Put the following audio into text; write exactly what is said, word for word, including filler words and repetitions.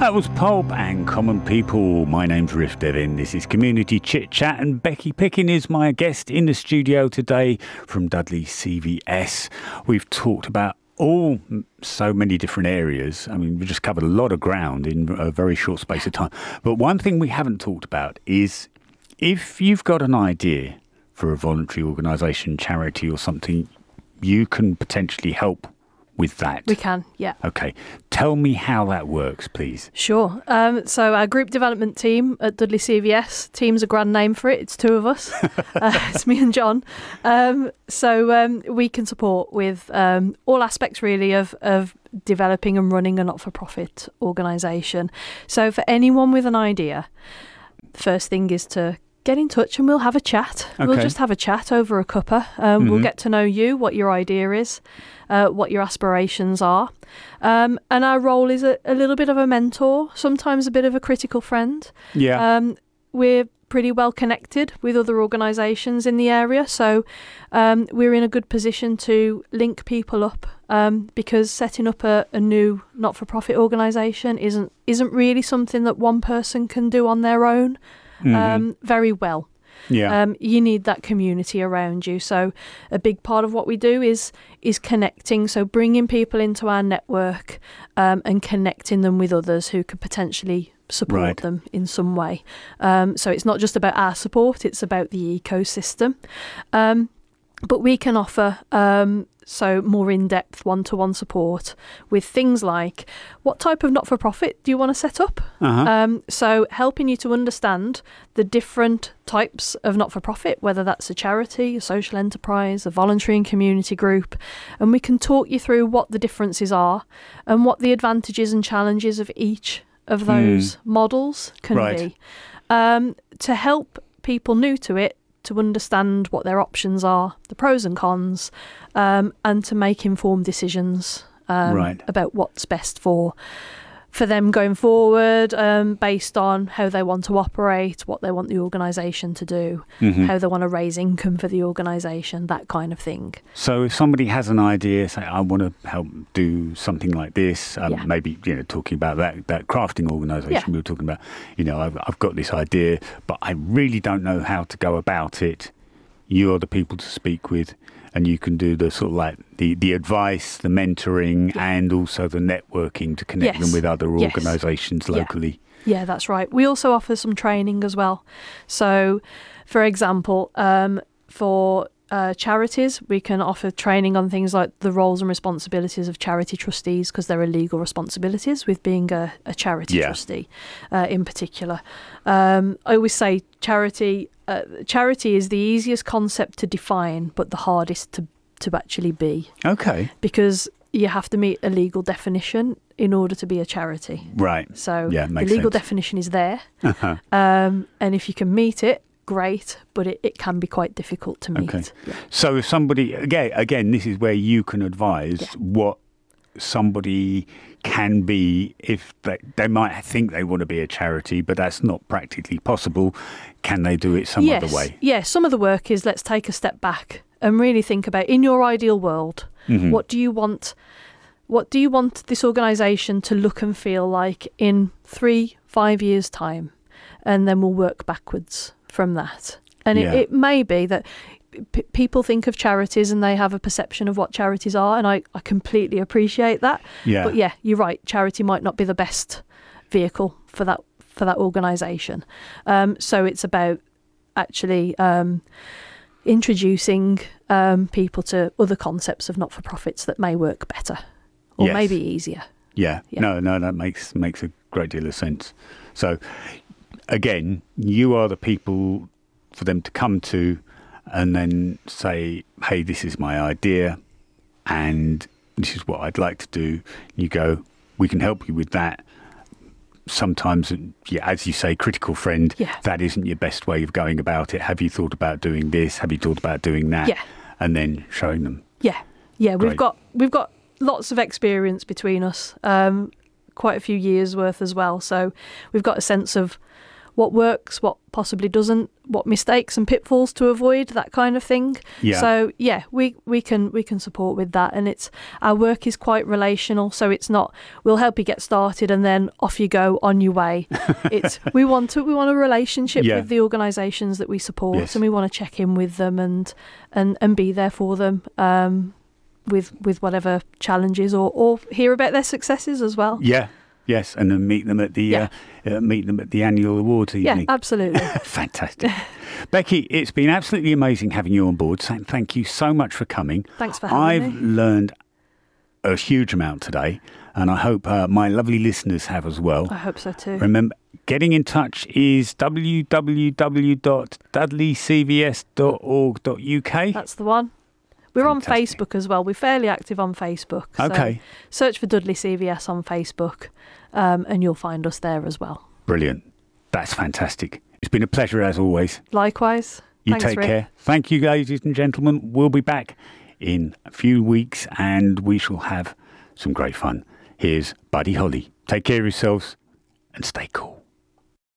That was Pulp and Common People. My name's Riff Devin. This is Community Chit Chat, and Becky Pickin is my guest in the studio today from Dudley C V S. We've talked about all so many different areas. I mean, we just covered a lot of ground in a very short space of time. But one thing we haven't talked about is if you've got an idea for a voluntary organisation, charity or something, you can potentially help with that. We can, yeah. Okay. Tell me how that works, please. Sure. Um, so our group development team at Dudley C V S, team's a grand name for it. It's two of us. uh, it's me and John. Um, so um, we can support with um, all aspects really of, of developing and running a not-for-profit organisation. So for anyone with an idea, first thing is to get in touch and we'll have a chat. Okay. We'll just have a chat over a cuppa. Um, mm-hmm. We'll get to know you, what your idea is, uh, what your aspirations are. Um, and our role is a, a little bit of a mentor, sometimes a bit of a critical friend. Yeah. Um, we're pretty well connected with other organisations in the area, so um, we're in a good position to link people up um, because setting up a, a new not-for-profit organisation isn't isn't really something that one person can do on their own. Mm-hmm. Um, very well. Yeah. Um, you need that community around you. So a big part of what we do is is connecting. So bringing people into our network um, and connecting them with others who could potentially support right. them in some way. Um, so it's not just about our support, it's about the ecosystem. Um, but we can offer um, so more in-depth one-to-one support with things like what type of not-for-profit do you want to set up? Uh-huh. Um, so helping you to understand the different types of not-for-profit, whether that's a charity, a social enterprise, a voluntary and community group, and we can talk you through what the differences are and what the advantages and challenges of each of those mm. models can right. be, um, to help people new to it to understand what their options are, the pros and cons, um, and to make informed decisions um, right. about what's best for for them going forward, um, based on how they want to operate, what they want the organisation to do, mm-hmm. how they want to raise income for the organisation, that kind of thing. So if somebody has an idea, say, I want to help do something like this, um, yeah. maybe, you know, talking about that, that crafting organisation yeah. we were talking about, you know, I've, I've got this idea, but I really don't know how to go about it. You're the people to speak with, and you can do the sort of like the, the advice, the mentoring, yeah. and also the networking to connect yes. them with other yes. organisations locally. Yeah. yeah, that's right. We also offer some training as well. So, for example, um, for uh, charities, we can offer training on things like the roles and responsibilities of charity trustees, because there are legal responsibilities with being a, a charity yeah. trustee uh, in particular. Um, I always say charity... Uh, charity is the easiest concept to define, but the hardest to, to actually be. Okay. Because you have to meet a legal definition in order to be a charity. Right. So yeah, the makes legal sense. definition is there. Uh-huh. Um, and if you can meet it, great, but it, it can be quite difficult to meet. Okay. Yeah. So if somebody, again, again, this is where you can advise yeah. what somebody can be if they, they might think they want to be a charity, but that's not practically possible. Can they do it some yes. other way? Yes, some of the work is let's take a step back and really think about, in your ideal world, mm-hmm. what do you want what do you want this organisation to look and feel like in three, five years' time? And then we'll work backwards from that. And yeah. it, it may be that P- people think of charities and they have a perception of what charities are, and I, I completely appreciate that. Yeah. But yeah, you're right. Charity might not be the best vehicle for that for that organisation. Um, so it's about actually um, introducing um, people to other concepts of not-for-profits that may work better or yes. maybe easier. Yeah. yeah. No, no, that makes makes a great deal of sense. So again, you are the people for them to come to and then say, hey, this is my idea and this is what I'd like to do. You go, we can help you with that. Sometimes, yeah, as you say, critical friend, yeah. that isn't your best way of going about it. Have you thought about doing this? Have you thought about doing that? Yeah. And then showing them. Yeah. Yeah, we've Great. got we've got lots of experience between us, um, quite a few years worth as well. So we've got a sense of what works, what possibly doesn't, what mistakes and pitfalls to avoid, that kind of thing. Yeah. So yeah, we we can we can support with that, and it's our work is quite relational. So it's not we'll help you get started and then off you go on your way. It's we want to we want a relationship Yeah. with the organisations that we support, Yes. and we want to check in with them and and and be there for them. Um, with with whatever challenges, or, or hear about their successes as well. Yeah, yes, and then meet them at the Yeah. uh, uh, meet them at the annual awards evening. Yeah, absolutely. Fantastic. Becky, it's been absolutely amazing having you on board. So thank you so much for coming. Thanks for having I've me. learned a huge amount today, and I hope uh, my lovely listeners have as well. I hope so too. Remember, getting in touch is w w w dot dudley c v s dot org dot u k. That's the one. We're on Fantastic. Facebook as well. We're fairly active on Facebook. So Okay. search for Dudley C V S on Facebook, um, and you'll find us there as well. Brilliant. That's fantastic. It's been a pleasure as always. Likewise. You Thanks, take Rick. care. Thank you, ladies and gentlemen. We'll be back in a few weeks and we shall have some great fun. Here's Buddy Holly. Take care of yourselves and stay cool.